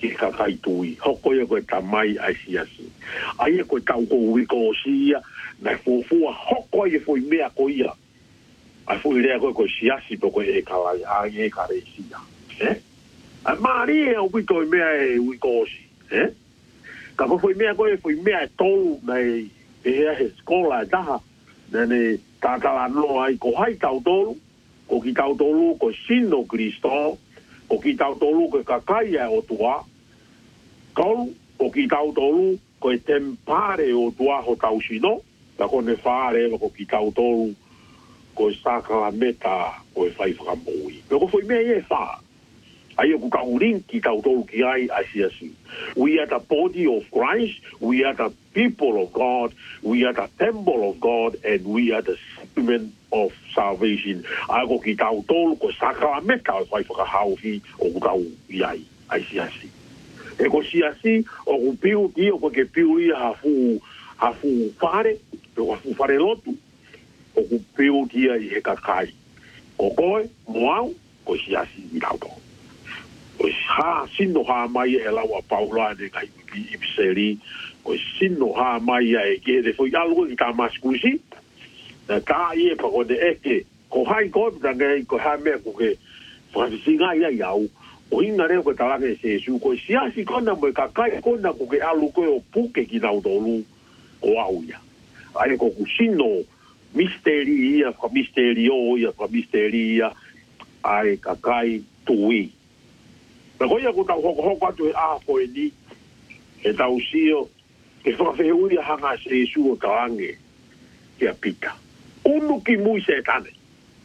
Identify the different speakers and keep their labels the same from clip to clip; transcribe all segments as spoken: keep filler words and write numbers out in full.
Speaker 1: ke kakai tui hoko ia koe tamai ai siasi ai koe tau ko ui ko sia na fofua hoko ia foi mea ko ia ai foi rea koe koe siasi po koe e kalai ai e kare sia eh ai mari e ui koe mea e ui ko si eh ka foi mea koe foi mea e tolu nei e hea he skola e taha nene tātala no ai ko hai tau tolu ko ki tau tolu ko sino Kristo ko ki tau tolu ko kakai e o tua kau ko ki tau tolu ko e tempare o tua ho tau sino ta ko ne fare ko ki tau tolu ko e saka la meta ko e fai whakamoi ko foi mea e wha ai ku kaurin ki tau tolu ki ai asi asi we are the body of Christ we are the people of God we are the temple of God and we are the sacrament of salvation ai ko ki tau tolu ko sakramenta o fai whakahauhi o ku tau i ai asi asi e ko si asi o ku piu ki o ko ke piu i hafu hafu fare o hafu fare lotu o ku piu ki ai he kakai ko koe moau ko si asi i tau tolu o ha sino ha mai e lawa paula de kai i biseri o sino ha mai e ke de foi algo que tá mais cusi da ka ie pa ko de eke ko hai ko da ngai ko ha me ko ke fa singa ia iau o inga re ko tala ke se su ko si asi ko na mo ka kai ko na ko ke alu ko o puke ki na dolu o au ia ai ko ku sino misteria ko misterio ia ko misteria ai ka kai tui na koia ko tau hoko hoko atu e a koe ni e tau sio ke whakawhehui a hanga se su o taange ke a pita unu ki mui se tane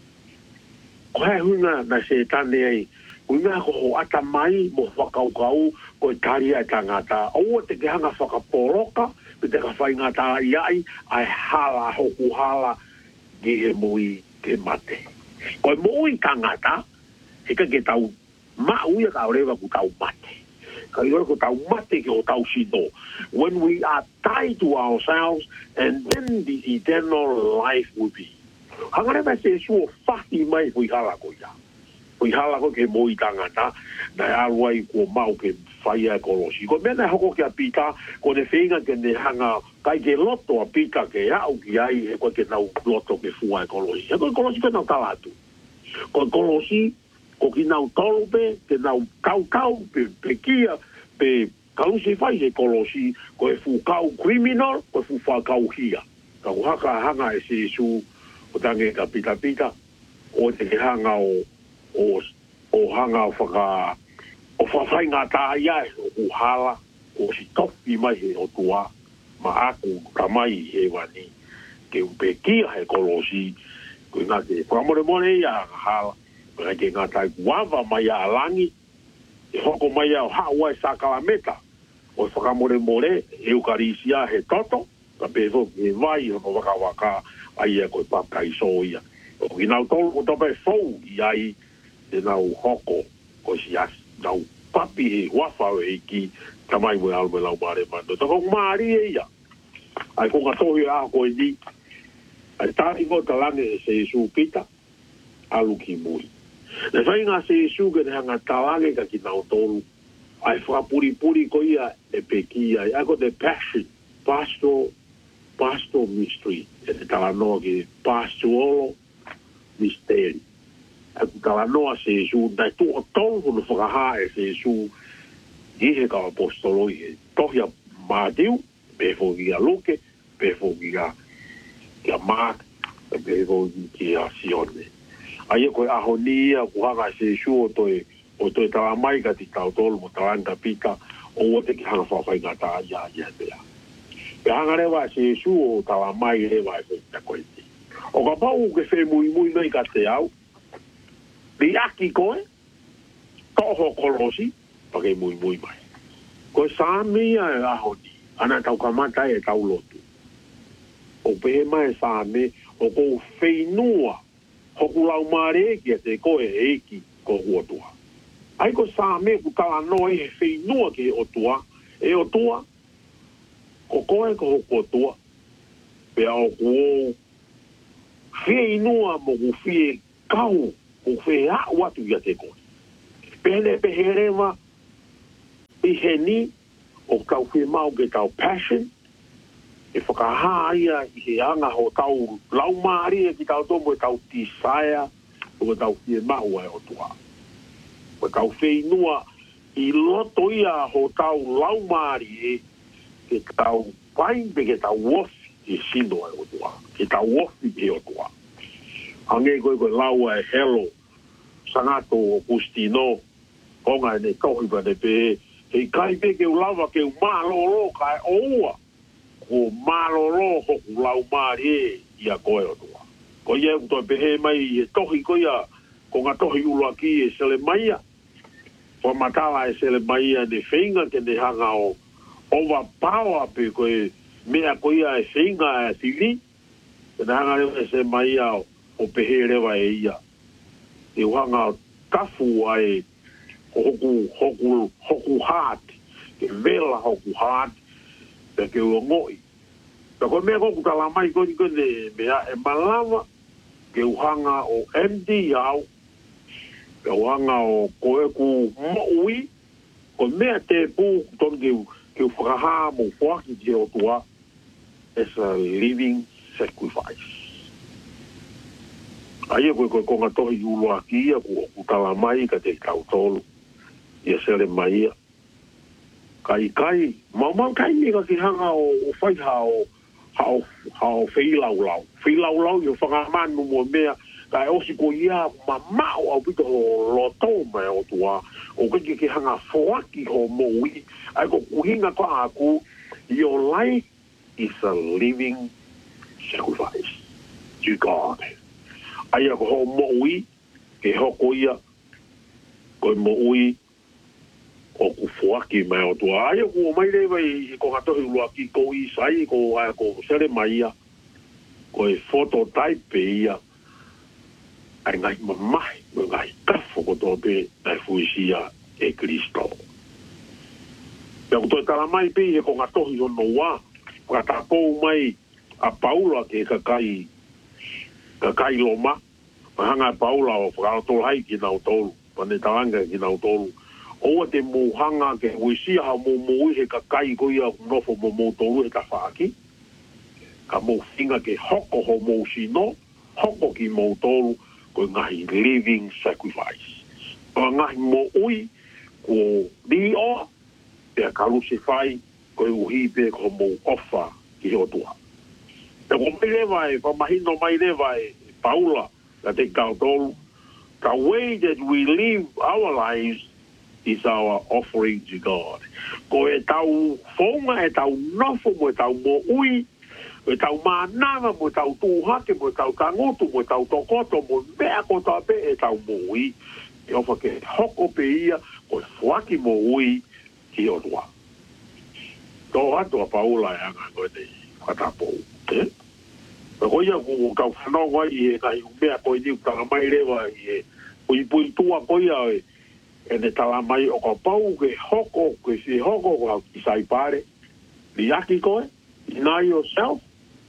Speaker 1: ko hea hunga na se tane ai hunga ko ho ata mai mo whakaukau ko e tari ai tangata o te ke hanga whakaporoka pe te ka whai ngata i ai ai hala hoku hala ke e mui ke mate ko e mui tangata e ka ke tau ma uia ka orewa ku tau mate. Ka iora ku tau mate ki o tau sino. When we are tied to ourselves, and then the eternal life will be. Hangare mai se suo whaki mai hui hala ko ia. Hui hala ko ke moi tangata, na aruai ko mau ke whaia e kolosi. Ko mena hoko ke a pita, ko ne whinga ke ne hanga kai ke loto a pita ke au ki ai, e ko ke nau loto ke fua e kolosi. E ko kolosi ke nau talatu. Ko kolosi, ko ki nau tolu pe, ke nau kau kau, pe, pe kia, pe kausi fai e kolosi, ko e fu kau criminal, ko e fu fa kau hia. Ka ku haka hanga e se su, o tange ka pita pita, o te ke hanga o, o, o hanga o whaka, o whawhai ngā tāia e o hala, o si topi mai he o tua, ma aku ka mai he wani, ke upe kia he kolosi, ko ngā te whamore more ia hala, Rai ke ngā tai kuawa mai a langi, e hoko mai a haua e sakalameta, o e whakamore more, e ukarisia he toto, ka peho e vai hono waka waka, ai e koe pakai so ia. O ki nau tolu ko tope fou i ai, e nau hoko, ko si as, nau papi he wafa o e ki, tamai mo e alme lau mare mando. Tako maari e ia. Ai ko ngatohi a koe ni, ai tāri ko talange e se isu pita, alu ki mui. Le fai ngā se isu ke te hanga talange ka ki nau tolu. Ai whakapuri puri ko ia e peki ai. Ai ko te passion, pastoral, pastoral mystery. E te talanoa ki pastoral mystery. Ai ko talanoa se isu. Nai tu o tolu kono whakaha e se isu. Ihe ka apostolo i e tohia mātiu. Pefo ki a Luke. Pefo ki a Mark. Pefo ki a Sione. Ai e koe aho nia ku hanga se su o toi o toi tawa mai ka ti tau tolu mo tawanga pita o o te ki hanga whawhai ngā tā ia ia mea. Pe hanga rewa se su o tawa mai rewa e koe ta koe ti. O ka pau ke whē mui mui nei ka te au. Pi aki koe, toho kolosi, pa ke mui mui mai. Koe sāmia e aho ni, ana tau kamata e tau lotu. O pe mai sāme, o kou whenua, hoku lau mare ki a te koe e eki ko huatua. Ai ko sā me ku tala noe he whenua ki o tua, e o tua, ko koe ko hoku o tua, pe au ku o whenua mo ku whie kau, ku whie a watu i a te koe. Pene peherewa, i he ni o tau whi mau ke tau passion e whakaha ia i he anga ho tau lau maari e ki tau tomo e tau tisaya o tau whi mau e o tua o tau whi inua i loto ia ho tau lau maari e ke tau paimpe ke tau wofi e sino e o tua ke tau wofi e o tua ange koe koe lau e hello sangato o Pustino onga ne tohi ba ne pe he kai pe ke ulawa ke malolo kai oua ko malolo ho ulau mari ia koe o tua ko ia to pe he mai e tohi ko ia ko nga tohi ulu aki e sele maia po matala e sele maia ne feinga ke ne hanga o over power pe ko e mea ko ia e feinga e sili ke ne hanga e sele maia o pe he rewa e ia e wanga tafu ai hoku hoku hoku hat ke vela hoku hat pe ke o ngoi pe ko me ko kala mai ko ko ne me e malama ke uhanga o M D au pe uhanga o ko e ku moi ko me te pu ton ke ke fraha mo fo ki je o tua es a living sacrifice ai ko ko ko ngato i ulo aki ko ko tala mai ka te tau tolu ia sele mai kai kai mama kai ni ka ki hanga o fai hao hao hao fei lau lau fei lau lau yo whanga manu mo mea kai osi ko ia mama o au pito lo tau mai o tua o kai ki hanga foaki ho moui ai ko kuhinga ko aku your life is a living sacrifice to God ai ko ho moui ke hoko ia ko moui o ku fuaki mai o tua ai ko mai le vai ko gato i lo aki ko i sai ko ai ko sere mai ia ko e photo type ia ai ngai mamai ngai ka fo to be ai fuisia e Cristo ya ko tala mai pe ko gato i no wa ka ta po mai a Paula ke ka kai ka kai loma hanga Paula o fra to hai ki na tolu pane tanga ki na tolu o te mohanga ke wisi ha mo mo he ka kai ko ia no fo mo mo tolu e ka faki ka mo finga ke hoko ho mo sino hoko ki mo tolu ko ngai living sacrifice o ngai mo ui ko di o te ka lu se fai ko u hipe ko mo offer ki o tua e ko me le vai pa mahino mai le vai Paula that they got all the way that we live our lives is our offering to God. Ko e tau fonga e tau nofo mo e tau mo ui e tau mananga mo e tau tuhake mo e tau tangotu mo e tau tokoto mo mea ko ta pe e tau mo ui e ofa ke hoko pe ia ko e fuaki mo ui ki o tua. Tō atua Paula e anga koe te whatapo. Eh? Ko ia ko ka whanau ai e kai mea ko i niu tanga mai rewa i e pui pui tua ko ia e e ne tala mai o ka pau ke hoko ke si hoko ko ki sai pare li aki koe deny yourself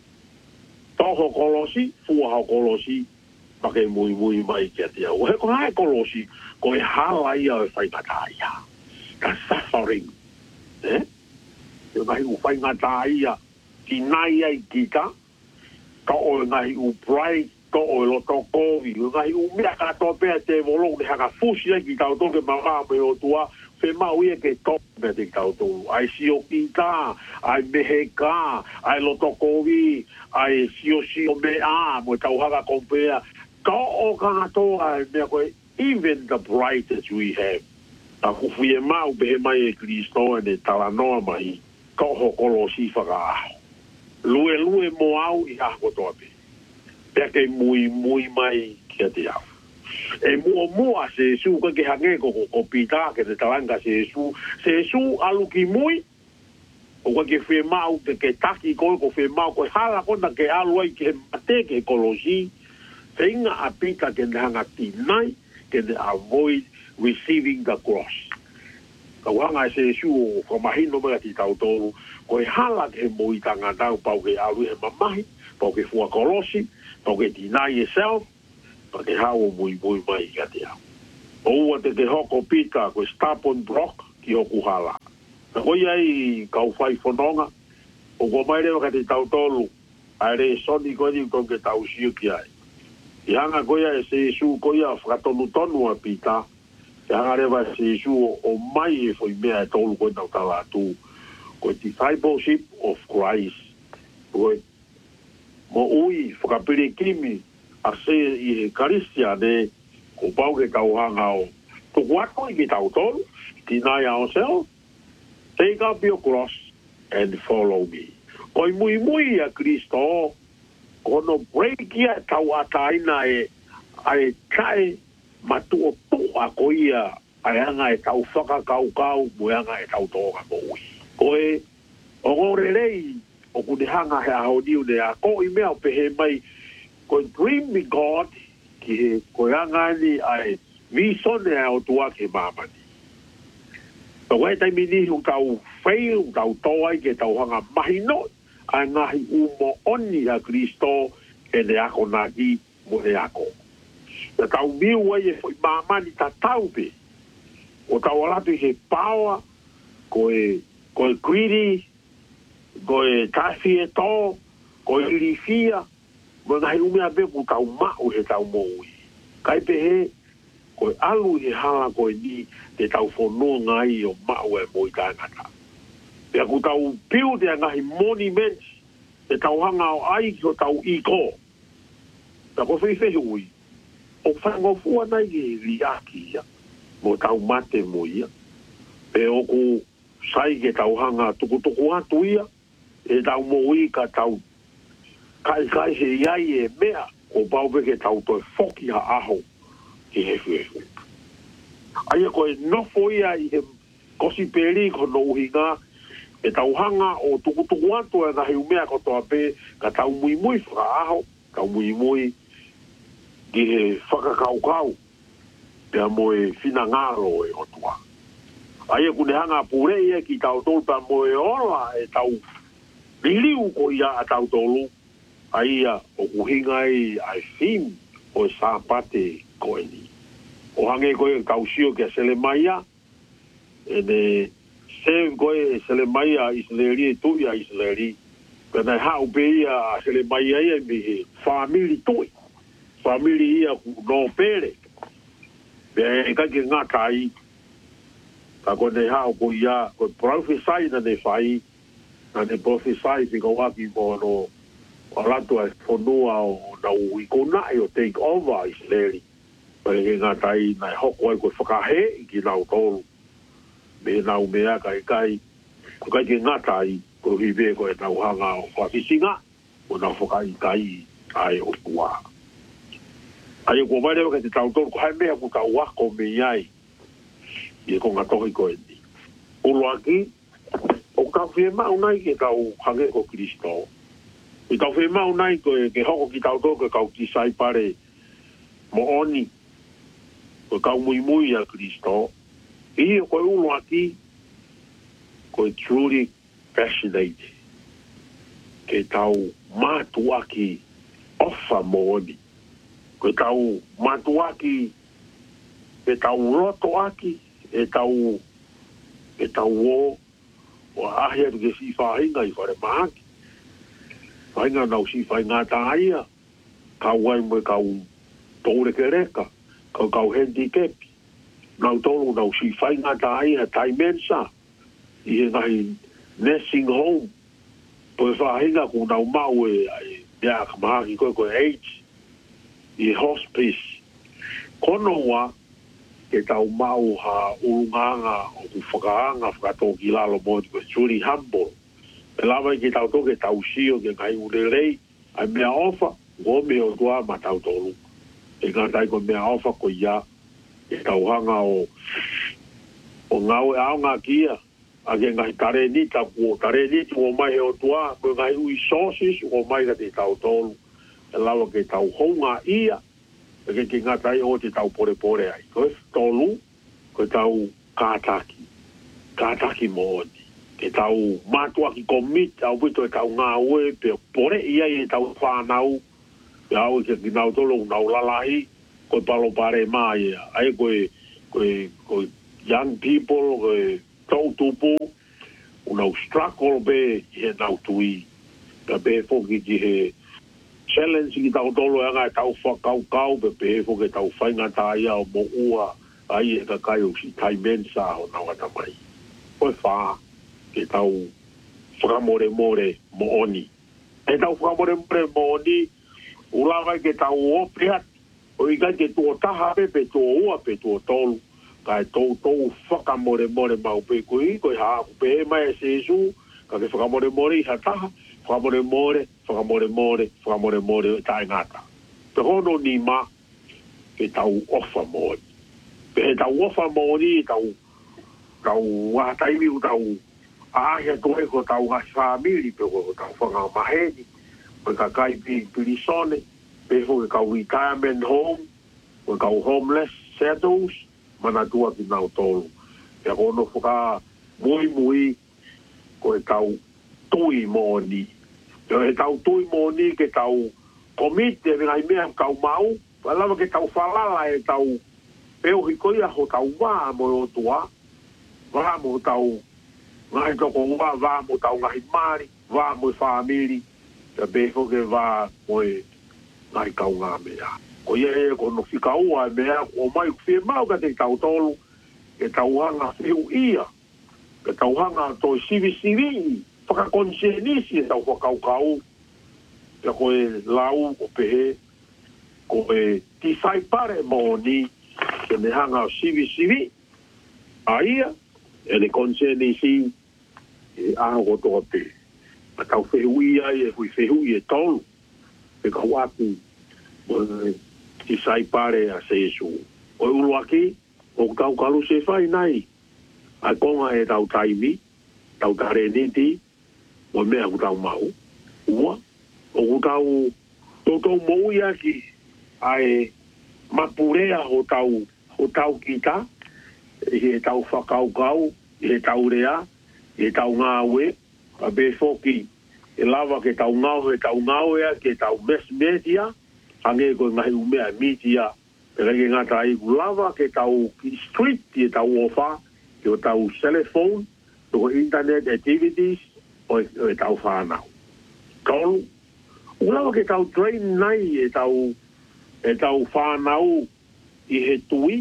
Speaker 1: toho kolosi fua hao kolosi pake mui mui mai kia tia o he ko hae kolosi ko e hala ia e whai ngata ia ka suffering eh e ngai u whai ngata ia ki nai ai ki ka ka o ngai u prai ka o lo to ko i ngai u mea ka to pe te volong de haka fusi ki ka to ke mama me o tua fe ma u e ke to me te ka to ai si o ki ka ai me he ka ai lo to ko i ai si o si o me a mo ka u haka kompea ka o ka to ai me ko even the bright that we have a ku fu e ma u be mai e Cristo e tala no mai ka ho kolo si faka lue lue mo au i a ko to pe pe mui mui mai ki te au e mo mo a se su ko ke hange ko ko pita ke te talanga se su se su alu ki mui o ko ke fe mau te ke taki ko ko fe mau ko hala ko na ke alu ai ke mate ke kolosi tenga a pita ke hanga tinai ke avoid receiving the cross ka wanga se su ko mahino mai ti tau tolu ko hala ke moi tanga tau pau ke alu e mamahi pau ke fua kolosi pau ke deny yourself pau ke hao mui mui mai ka te au o te te hoko pita ko stop on block ki hoku hala ko ai kau fai fononga o ko mai le ka te tau tolu ai le soni ko ni ko ke tau siu ki ai i hanga ko ia se su ko ia fratonu tonu a pita i hanga le va se su o mai e foi mea tolu ko tau tala tu ko discipleship of Christ ko mo ui whakapiri kimi a se i he karistia ne ko pau ke tau hanga o to wako i ke tau tolu deny ourselves, take up your cross and follow me. Koi mui mui a Kristo, kono break ia tau ataina e ai kai matu o tu a koia ai anga e tau whaka kau kau mo anga e tau toga mo ui. Koe, o ngore rei, o kune hanga he aho niu ne a ko i mea o pehe mai, koe dream me God, ki he koe anga ni ai visone a o tua ke mamani. Ka wai tai mini hu tau fail, tau toai ke tau hanga mahino, a ngahi umo oni a Kristo e ne ako naki mo ne ako. Na tau miu wai e fwoi mamani ta tau pe, o tau alatu he pawa, koe, koe greedy, koe tafi e to, koe irifia, mo ngahi umea be ku tau mau he tau moui. Kai pe he, koe alu he hala koe ni te tau whanua ngai o mau e moi tāngata. Pea ku tau piu te ngahi monument te tau hanga o ai ki o tau i ko. Ta ko whi whi hui. O whango fua nai ki riaki ia. Mo tau mate mo ia. Pe o ku sai ke tau hanga tuku tuku atu ia. E tau mo i ka tau kai kai he iai e mea. Ko pau ke tau toi whoki ha aho. Ki he whi hui. Aia koe nofo ia i he kosi peri ko no uhinga e tau hanga o tuku tuku atu e ngahi umea ko toa pe ka tau mui mui whakaaho, tau mui mui ki he whakakau kau pia moe whina ngaro e o tua. Aia kune hanga pure ia ki tau tolu pa moe ola e tau miliu ko ia a tau tolu aia o kuhinga i ai fin o e sāpate koe ni. O hange koe kau sio ke Selemaia, e ne seven koe Selemaia Israeli e tui a Israeli, pena hau pe ia a Selemaia ia mi he family tui, family ia ku no pere, pe e kake ngatai, ka koe ne hau ko ia, koe prophesy na ne whai, na ne prophesy si ko waki mo no, o lato e whanua o na ui konai o take over Israeli. Pare ke ngā tai nai hoko ai koe whakahe i ki nau tolu. Me nau mea kai kai, ko kai ke ngā tai, ko hiwe koe nau hanga o whakisinga, o nau whakai kai ai o tua. Ai ko mai rewa ke te tau tolu, ko hai mea ku tau wako me iai, i e ko ngā tohi koe ni. Ulu aki, o kau whie mau nai ke tau hange ko Kristo. I kau whie mau nai koe ke hoko ki tau tolu, ke kau ki sai pare mo oni, ko kau mui mui a Kristo, i o koe ulu aki, koe truly fascinated, ke tau mātu aki ofa mooni, koe tau mātu aki, e tau roto aki, e tau, e tau o, o ahia tu ke si whahinga i whare maaki, whahinga nau si whahinga ta aia, kau wai mo kau tōre ke reka, kau kau handicap, nau tolu nau si whainga ta aia tai mensa, i he ngahi nursing home, po e whahinga ku nau mau e mea kamahaki koe koe age, i hospice. Kono wa, ke tau mau ha urunganga o ku whakaanga, whakatoki lalo mo koe truly humble. E lawa ke tau toke tau sio ke ngai urerei, ai mea ofa, ngō mea o tua ma tau tolu. E ngā tai ko mea ofa ko ia, e tauhanga o o ngau e ao ngā kia, a ke ngai tare ni tapu o tare ni tu o mai he o tua, ko ngai ui sosis o mai ka te tau tolu, e lawa ke tau honga ia, e ke ki ngā tai o te tau pore pore ai. Ko e tolu, ko e tau kātaki, kātaki mooni, ke tau mātua ki komit, au pito e tau ngā ue, pe pore ia e tau whanau, e au ke ki nau tolo nau lalahi, koe palo pare mai, ai koe, koe, koe young people, koe tau tupu, unau struggle be he nau tui ka be foki ki he challenge ki tau tolo anga tau whakau kau be be foki tau whainga taia o mo ua ai e ka kai o si tai mensa o nau ata mai koe wha ke tau whakamore more mo oni e tau whakamore more mo oni ulawa ke tau ope ati o i kai ke tō taha pe pe tō ua pe tō tolu kai tō tō whakamore more mau pe kui koe haaku pe mai e sesu ka ke whakamore more i ha taha whakamore more whakamore more whakamore more e tae ngata pe hono ni ma ke tau ofa more pe he tau ofa more tau tau wahataimi u tau ahia toe ko tau hasi whamiri pe ko tau whanga maheni koe ka kai pi pirisone pe ho ke kau retirement home koe kau homeless settles mana tua ki nau tolu e kono whaka mui mui koe tau tui moni e tau tui moni ke tau komite e ngai mea kau mau palama ke tau whalala e tau peo hikoia ho tau wā mo o tua wā mo tau ngai toko wā wā mo tau ngahi mari wā mo whamiri te befo ke wā mo e ngai kau ngā mea ko ia e kono whika ua e mea o mai whie mau ka te tau tolu ke tau hanga whiu ia ke tau hanga toi sivi sivi whakakonsenisi e tau whakau kau te koe lau o pehe ko e tisai pare mo ni ke me hanga o sivi sivi a ia e le konsenisi e aho ko toa pe a tau whiu ia e hui whiu i e tolu e kau atu tisai pare a sesu o ulu aki o tau kalu se whai nai a konga e tau taimi tau tare niti o mea ku tau mau ua o ku tau tōtou mou i aki ai mapurea o tau o tau kita i he tau whakau kau i he tau rea i he tau ngāwe a be foki e lava ke tau ngau he tau ngau ea ke tau mes media ange ko ngahi umea media e rege ngata ai lava ke tau ki street ke tau ofa ke tau telephone to internet activities o e tau whanau tolu ulava ke tau train nai e tau e tau whanau i he tui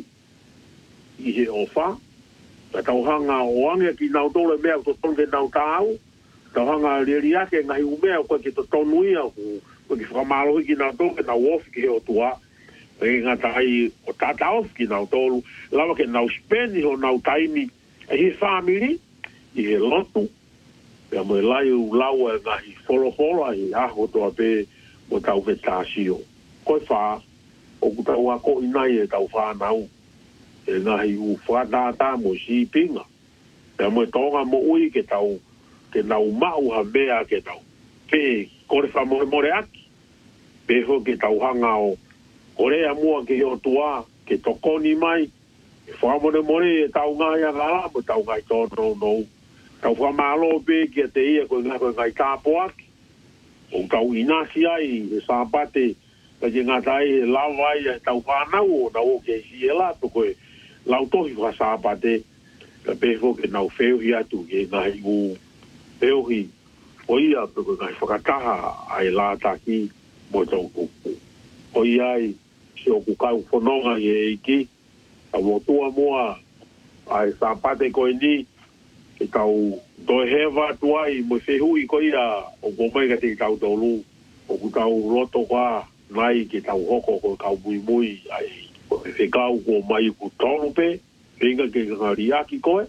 Speaker 1: i he ofa e tau hanga o ange ki nau tole mea ko tonge nau tau tau hanga riri ake ngahi umea koe ki to tonuia koe ki whamalo ki nau tolu ke nau ofi ki he o tua e ngata ai o tata ofi ki nau tolu lava ke nau spendi ho nau taimi e he family i he lotu e mo e lai u lau e ngahi folo folo ai aho toa pe mo tau ke tāsio koe wha o ku tau ako inai e tau whanau e ngahi u whanata mo si pinga e mo e tonga mo ui ke tau ke nau mau ha mea ke tau pe kore wha more more aki pe ho ke tau hanga o kore a mua ke o tua ke tokoni mai e wha more more e tau ngai a ngala mo tau ngai tono no tau wha malo pe ke te ia koe ngai koe ngai tāpo aki o tau inasi ai e sāpate ka je ngatai lawai e tau whanau o na o ke si e la to koe lau tohi wha sāpate ka pe ho ke nau wheuhi atu ke ngai u Peuhi, o ia, peko ngai whakataha ai la taki mo tau kuku. O ia ai, se o kukau whanonga i e iki, a mo tua moa ai sāpate koe ni, ke tau toi hewa tuai mo whehui ko ia o gomai ka te tau tolu, o kutau roto kwa nai ke tau hoko ko kau mui mui ai, o e whekau ko mai ku tonu pe, ringa ke ngari aki koe,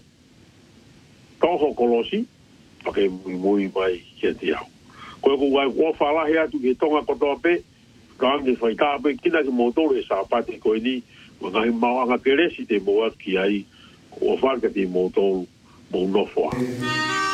Speaker 1: toho kolosi, pake mui mai kia te au. Koe ko wai kua whalahe atu ke tonga kotoa pe, ka ange whai tāpe, kina ke motore sa pate koe ni, ma ngahi mawanga peresi te moa ki ai, kua whaka te motoru, mo nofoa.